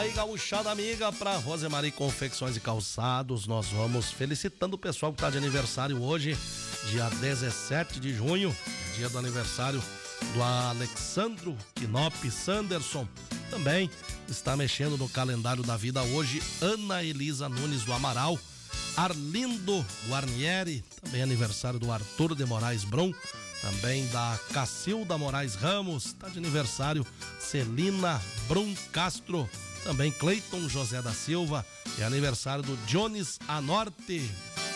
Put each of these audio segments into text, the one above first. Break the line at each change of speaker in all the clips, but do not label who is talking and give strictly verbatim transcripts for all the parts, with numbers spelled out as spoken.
aí, gauchada amiga, pra Rosemary Confecções e Calçados, nós vamos felicitando o pessoal que tá de aniversário hoje, dia dezessete de junho, dia do aniversário do Alexandro Knop Sanderson. Também está mexendo no calendário da vida hoje, Ana Elisa Nunes do Amaral, Arlindo Guarnieri, também aniversário do Arthur de Moraes Brum, também da Cacilda Moraes Ramos, está de aniversário Celina Brum Castro, também Cleiton José da Silva, é aniversário do Jones Anorte.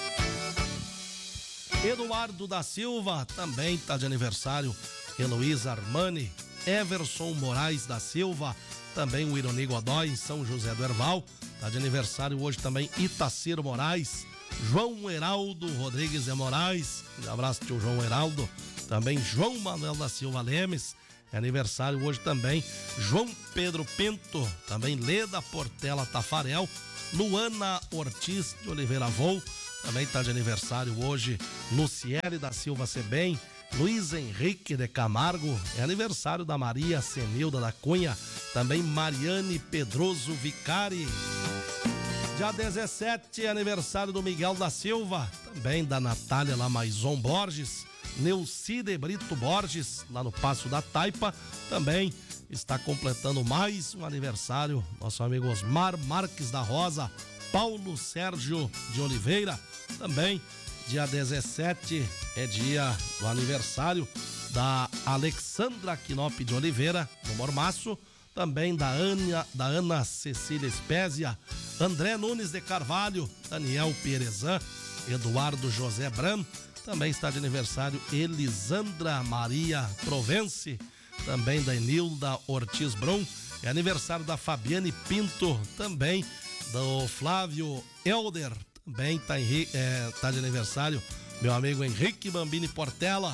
Eduardo da Silva, também está de aniversário Heloísa Armani, Everson Moraes da Silva, também o Ironi Godoy em São José do Herval, está de aniversário hoje também Itaciro Moraes, João Heraldo Rodrigues de Moraes, um abraço tio João Heraldo, também João Manuel da Silva Lemes, é aniversário hoje também João Pedro Pinto, também Leda Portela Tafarel, Luana Ortiz de Oliveira Vou, também está de aniversário hoje Luciele da Silva Sebem, Luiz Henrique de Camargo, é aniversário da Maria Senilda da Cunha, também Mariane Pedroso Vicari. Dia dezessete, aniversário do Miguel da Silva, também da Natália Lamaison Borges, Neucide Brito Borges, lá no Passo da Taipa, também está completando mais um aniversário, nosso amigo Osmar Marques da Rosa, Paulo Sérgio de Oliveira, também dia dezessete é dia do aniversário da Alexandra Knop de Oliveira, do Mormaço, também da Ana, da Ana Cecília Espésia, André Nunes de Carvalho, Daniel Perezan, Eduardo José Bram, também está de aniversário Elisandra Maria Provence, também da Enilda Ortiz Brum, é aniversário da Fabiane Pinto, também do Flávio Elder, também está é, tá de aniversário meu amigo Henrique Bambini Portela.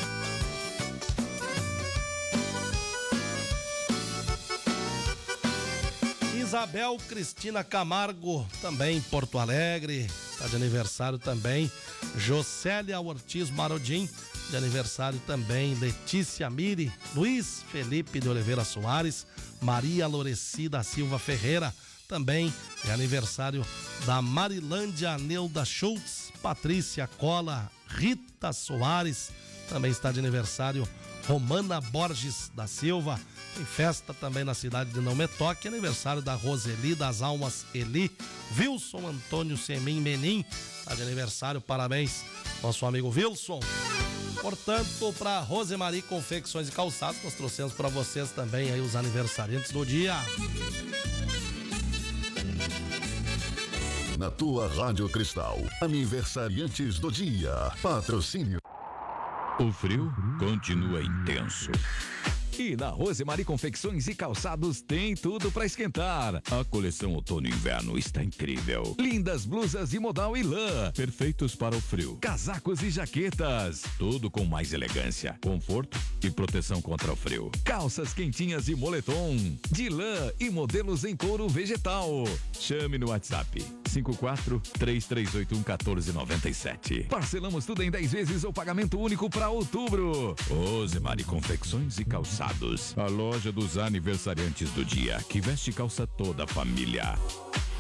Isabel Cristina Camargo, também em Porto Alegre, está de aniversário também Jocélia Ortiz Marodim, de aniversário também Letícia Miri, Luiz Felipe de Oliveira Soares, Maria Loreci da Silva Ferreira, também é aniversário da Marilândia Neuda Schultz, Patrícia Cola, Rita Soares, também está de aniversário Romana Borges da Silva, tem festa também na cidade de Não Me Toque, aniversário da Roseli das Almas Eli, Wilson Antônio Semin Menin, está de aniversário, parabéns, nosso amigo Wilson. Portanto, para Rosemary Confecções e Calçados, nós trouxemos para vocês também aí os aniversariantes do dia.
Na tua Rádio Cristal, aniversariantes do dia, patrocínio.
O frio continua intenso. E na Rosemary Confecções e Calçados tem tudo para esquentar. A coleção outono e inverno está incrível. Lindas blusas de modal e lã, perfeitos para o frio. Casacos e jaquetas, tudo com mais elegância, conforto e proteção contra o frio. Calças quentinhas e moletom, de lã e modelos em couro vegetal. Chame no WhatsApp cinco quatro três três oito um um quatro nove sete. Parcelamos tudo em dez vezes ou pagamento único para outubro. Rosemary Confecções e Calçados, a loja dos aniversariantes do dia, que veste calça toda a família.